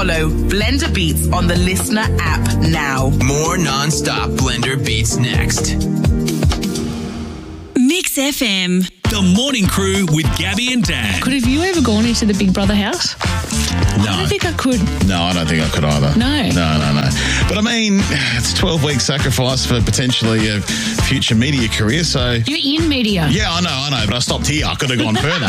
Follow Blender Beats on the Listener app now. More non-stop Blender Beats next. Mix FM. The Morning Crew with Gabby and Dan. Have you ever gone into the Big Brother house? No. I don't think I could. No, I don't think I could either. No. No. But I mean, it's a 12-week sacrifice for potentially a future media career, so... You're in media. Yeah, I know, but I stopped here. I could have gone further.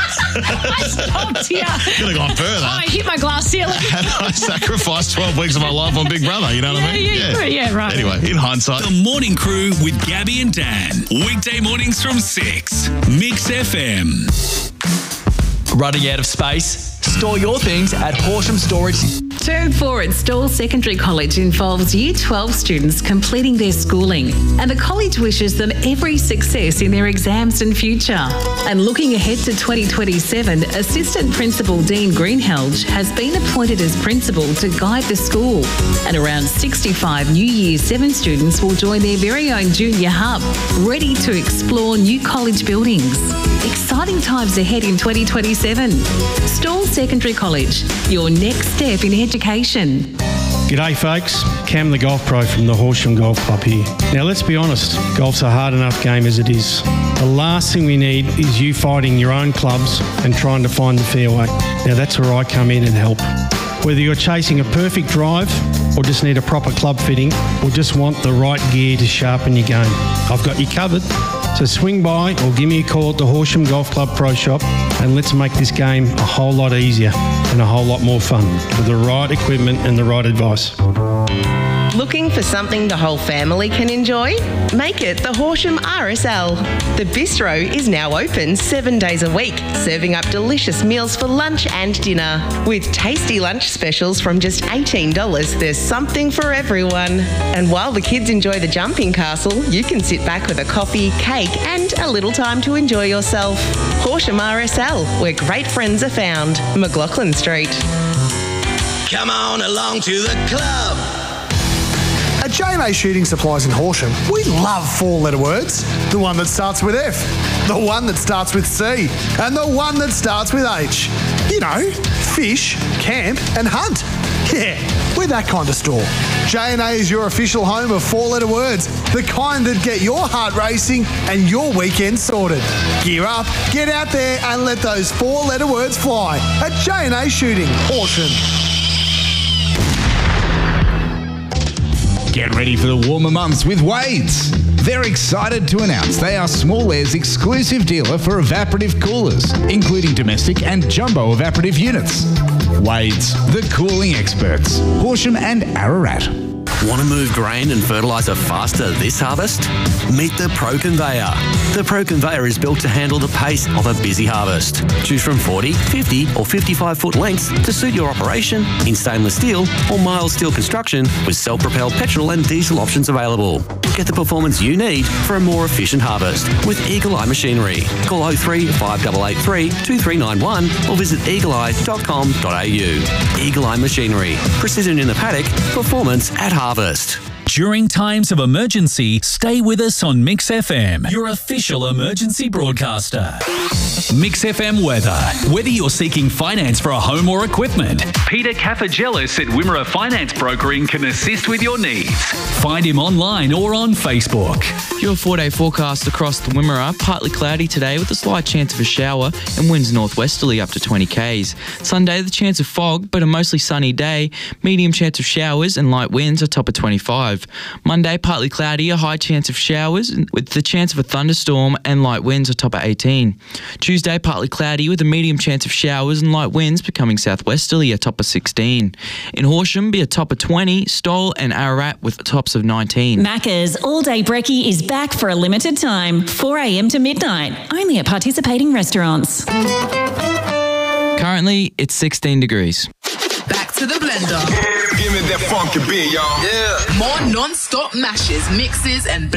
I stopped here. Could have gone further. I hit my glass ceiling. I sacrificed 12 weeks of my life on Big Brother, you know what I mean? Yeah, right. Anyway, in hindsight... The Morning Crew with Gabby and Dan. Weekday mornings from 6. Mix FM. Running out of space? Store your things at Horsham Storage. Term 4 at Stawell Secondary College involves Year 12 students completing their schooling, and the college wishes them every success in their exams and future. And looking ahead to 2027, Assistant Principal Dean Greenhalgh has been appointed as principal to guide the school, and around 65 new Year 7 students will join their very own junior hub, ready to explore new college buildings. Exciting times ahead in 2027. Stawell Secondary College, your next step in education. G'day folks, Cam the Golf Pro from the Horsham Golf Club here. Now let's be honest, golf's a hard enough game as it is. The last thing we need is you fighting your own clubs and trying to find the fairway. Now that's where I come in and help. Whether you're chasing a perfect drive or just need a proper club fitting or just want the right gear to sharpen your game, I've got you covered. So swing by or give me a call at the Horsham Golf Club Pro Shop and let's make this game a whole lot easier and a whole lot more fun with the right equipment and the right advice. Looking for something the whole family can enjoy? Make it the Horsham RSL. The bistro is now open 7 days a week, serving up delicious meals for lunch and dinner. With tasty lunch specials from just $18, there's something for everyone. And while the kids enjoy the jumping castle, you can sit back with a coffee, cake and a little time to enjoy yourself. Horsham RSL, where great friends are found. McLaughlin Street. Come on along to the club. At J&A Shooting Supplies in Horsham, we love 4-letter words. The one that starts with F, the one that starts with C, and the one that starts with H. You know, fish, camp, and hunt. Yeah, we're that kind of store. J&A is your official home of 4-letter words, the kind that get your heart racing and your weekend sorted. Gear up, get out there, and let those 4-letter words fly at J&A Shooting, Horsham. Get ready for the warmer months with Wade's. They're excited to announce they are Small Air's exclusive dealer for evaporative coolers, including domestic and jumbo evaporative units. Wade's, the cooling experts. Horsham and Ararat. Want to move grain and fertiliser faster this harvest? Meet the Pro Conveyor. The Pro Conveyor is built to handle the pace of a busy harvest. Choose from 40, 50 or 55 foot lengths to suit your operation in stainless steel or mild steel construction with self-propelled petrol and diesel options available. Get the performance you need for a more efficient harvest with Eagle Eye Machinery. Call 03 5883 2391 or visit eagleeye.com.au. Eagle Eye Machinery. Precision in the paddock, performance at harvest. During times of emergency, stay with us on Mix FM, your official emergency broadcaster. Mix FM weather. Whether you're seeking finance for a home or equipment, Peter Cafagelis at Wimmera Finance Brokering can assist with your needs. Find him online or on Facebook. Your 4-day forecast across the Wimmera, partly cloudy today with a slight chance of a shower and winds northwesterly up to 20 k's. Sunday, the chance of fog, but a mostly sunny day. Medium chance of showers and light winds, a top of 25. Monday, partly cloudy, a high chance of showers with the chance of a thunderstorm and light winds, a top of 18. Tuesday, partly cloudy with a medium chance of showers and light winds becoming southwesterly, a top of 16. In Horsham, be a top of 20. Stawell and Ararat with tops of 19. Macca's All Day Brekkie is back for a limited time, 4 a.m. to midnight, only at participating restaurants. Currently, it's 16 degrees. Back to the blender. Give me that funky beat, y'all. Yeah. More non-stop mashes, mixes and